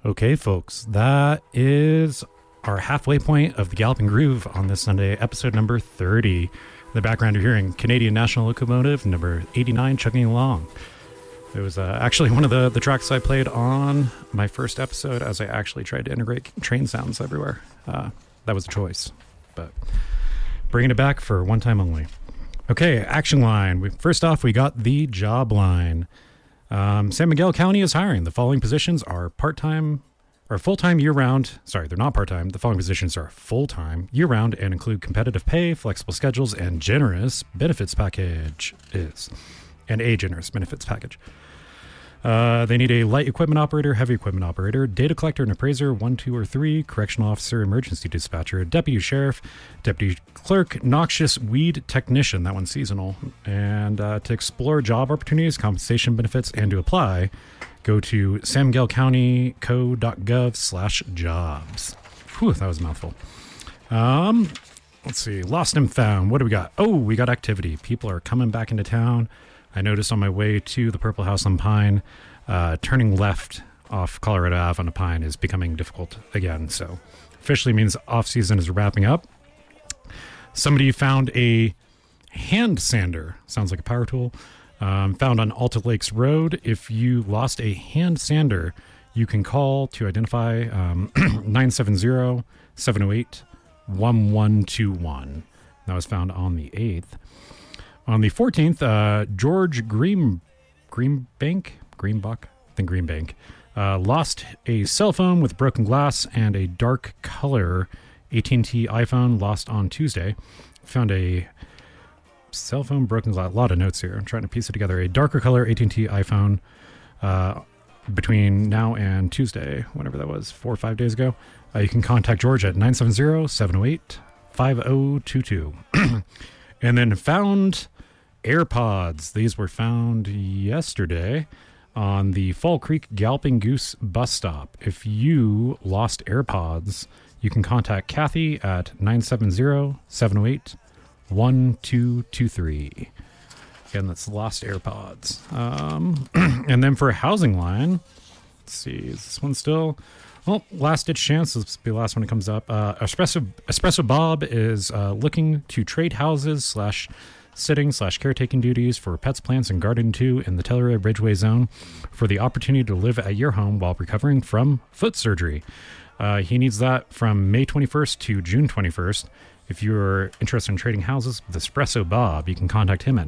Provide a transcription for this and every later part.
Okay, folks, that is our halfway point of the Galloping Groove on this Sunday, episode number 30. In the background, you're hearing Canadian National Locomotive, number 89, chugging along. It was actually one of the tracks I played on my first episode as I actually tried to integrate train sounds everywhere. That was a choice, but bringing it back for one time only. Okay, action line. First off, we got the job line. San Miguel County is hiring. The following positions are part-time or full-time year-round. Sorry, they're not part-time. The following positions are full-time year-round and include competitive pay, flexible schedules, and generous benefits packages. And a generous benefits package. They need a light equipment operator, heavy equipment operator, data collector and appraiser, 1, 2, or 3, correctional officer, emergency dispatcher, deputy sheriff, deputy clerk, noxious weed technician, that one's seasonal. And to explore job opportunities, compensation benefits, and to apply, go to sanmiguelcountyco.gov/jobs. Whew, that was a mouthful. Let's see, lost and found. What do we got? Oh, we got activity. People are coming back into town. I noticed on my way to the Purple House on Pine, turning left off Colorado Ave on a Pine is becoming difficult again. So officially means off-season is wrapping up. Somebody found a hand sander. Sounds like a power tool. Found on Alta Lakes Road. If you lost a hand sander, you can call to identify 970-708-1121. That was found on the 8th. On the 14th, George Greenbank, lost a cell phone with broken glass and a dark color AT&T iPhone lost on Tuesday. Found a cell phone, broken glass, a lot of notes here. I'm trying to piece it together. A darker color AT&T iPhone between now and Tuesday, whenever that was, 4 or 5 days ago. You can contact George at 970-708-5022. And then found AirPods. These were found yesterday on the Fall Creek Galloping Goose bus stop. If you lost AirPods, you can contact Kathy at 970-708-1223. Again, that's lost AirPods. And then for a housing line, let's see, is this one still? Well, last ditch chance. This will be the last one that comes up. Espresso Bob is looking to trade houses / caretaking duties for pets, plants, and garden 2 in the Telluride Bridgeway zone for the opportunity to live at your home while recovering from foot surgery. He needs that from May 21st to June 21st. If you're interested in trading houses with Espresso Bob, you can contact him at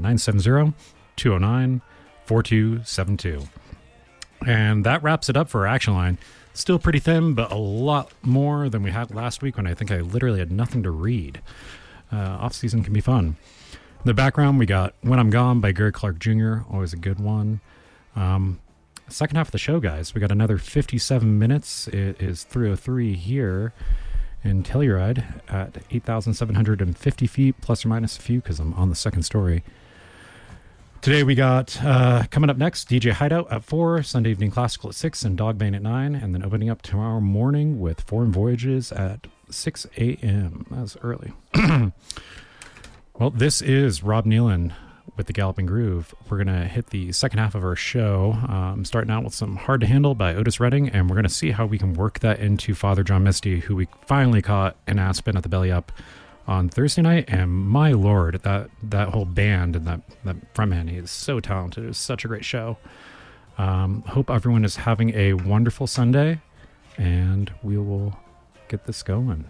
970-209-4272. And that wraps it up for our action line. Still pretty thin, but a lot more than we had last week when I think I literally had nothing to read. Off-season can be fun. In the background, we got When I'm Gone by Gary Clark Jr., always a good one. Second half of the show, guys, we got another 57 minutes. It is 3:03 here in Telluride at 8,750 feet, plus or minus a few, because I'm on the second story. Today we got, coming up next, DJ Hideout at 4, Sunday Evening Classical at 6, and Dog Bane at 9, and then opening up tomorrow morning with Foreign Voyages at 6 a.m. That's early. Well, this is Rob Nealon with the Galloping Groove. We're going to hit the second half of our show, starting out with some Hard to Handle by Otis Redding, and we're going to see how we can work that into Father John Misty, who we finally caught in Aspen at the Belly Up on Thursday night. And my Lord, that whole band and that frontman, he is so talented. It was such a great show. Hope everyone is having a wonderful Sunday, and we will get this going.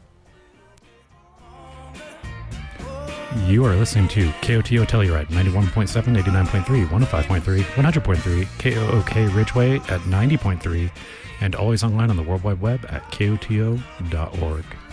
You are listening to KOTO Telluride, 91.7, 89.3, 105.3, 100.3, KOOK Ridgeway at 90.3, and always online on the World Wide Web at KOTO.org.